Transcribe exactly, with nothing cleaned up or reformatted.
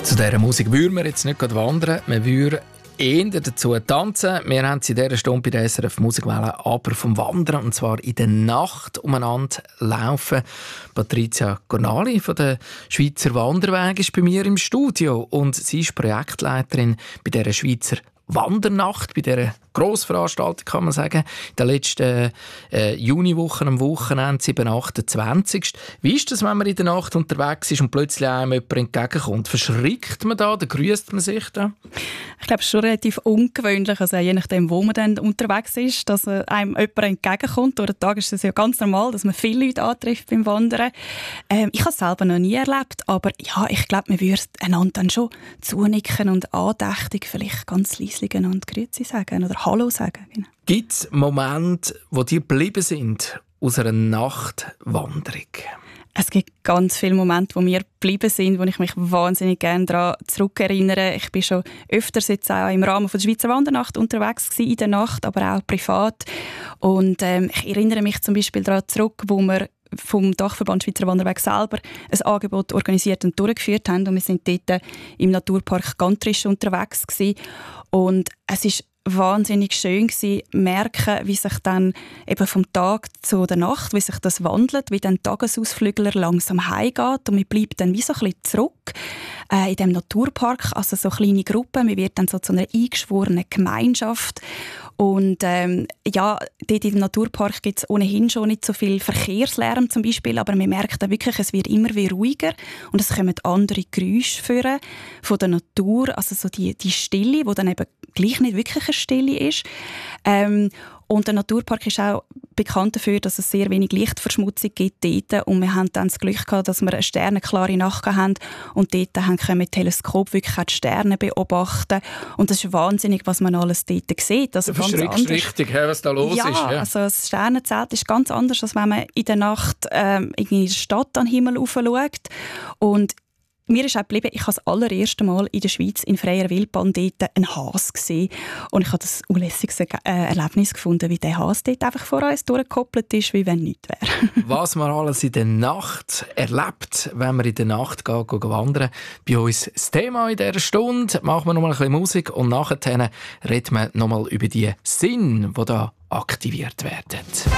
Zu dieser Musik würden wir jetzt nicht gerade wandern, wir würden eher dazu tanzen. Wir haben sie in dieser Stunde bei der S R F Musikwelle aber vom Wandern, und zwar in der Nacht umeinander laufen. Patricia Gornali von der Schweizer Wanderweg ist bei mir im Studio und sie ist Projektleiterin bei dieser Schweizer Wandernacht, bei dieser Grossveranstaltung kann man sagen, in der letzten äh, Juniwoche am Wochenende, siebten achtundzwanzigsten Wie ist das, wenn man in der Nacht unterwegs ist und plötzlich einem jemand entgegenkommt? Verschrickt man da, dann grüßt man sich da? Ich glaube, es ist schon relativ ungewöhnlich, also je nachdem, wo man dann unterwegs ist, dass einem jemand entgegenkommt. Durch den Tag ist es ja ganz normal, dass man viele Leute antrifft beim Wandern. Ähm, ich habe es selber noch nie erlebt, aber ja, ich glaube, man würde einander dann schon zunicken und andächtig vielleicht ganz leise und Grüezi sagen oder Hallo sagen. Genau. Gibt es Momente, wo die geblieben sind aus einer Nachtwanderung? Es gibt ganz viele Momente, wo mir geblieben sind, wo ich mich wahnsinnig gerne daran zurückerinnere. Ich bin schon öfters jetzt auch im Rahmen der Schweizer Wandernacht unterwegs gewesen, in der Nacht, aber auch privat. Und ähm, ich erinnere mich zum Beispiel daran zurück, wo wir vom Dachverband Schweizer Wanderweg selber ein Angebot organisiert und durchgeführt haben. Und wir sind dort im Naturpark Gantrisch unterwegs gewesen. Und es ist wahnsinnig schön gewesen, merken, wie sich dann eben vom Tag zu der Nacht, wie sich das wandelt, wie dann Tagesausflügler langsam heimgeht und man bleibt dann wie so ein bisschen zurück äh, in dem Naturpark, also so kleine Gruppen, man wird dann so zu einer eingeschworenen Gemeinschaft. Und ähm, ja, dort im Naturpark gibt es ohnehin schon nicht so viel Verkehrslärm zum Beispiel, aber man merkt dann wirklich, es wird immer wie ruhiger und es kommen andere Geräusche führen von der Natur, also so die, die Stille, die dann eben gleich nicht wirklich eine Stille ist. Ähm, und der Naturpark ist auch bekannt dafür, dass es sehr wenig Lichtverschmutzung gibt dort. Und wir haben dann das Glück gehabt, dass wir eine sternenklare Nacht hatten und dort können wir mit Teleskop wirklich auch die Sterne beobachten. Und das ist wahnsinnig, was man alles dort sieht. Also du verschreckst richtig, was da los ja, ist. Ja, also das Sternenzelt ist ganz anders, als wenn man in der Nacht ähm, in der Stadt an den Himmel schaut. Und mir ist auch geblieben, ich habe das allererste Mal in der Schweiz in freier Wildbahn dort einen Has gesehen. Und ich habe das unlässiges äh, Erlebnis gefunden, wie der Has dort einfach vor uns durchgekoppelt ist, wie wenn nichts wäre. Was man alles in der Nacht erlebt, wenn man in der Nacht geht, geht wandern. Bei uns das Thema in dieser Stunde. Machen wir noch mal ein bisschen Musik und nachher reden wir noch mal über die Sinne, die da aktiviert werden.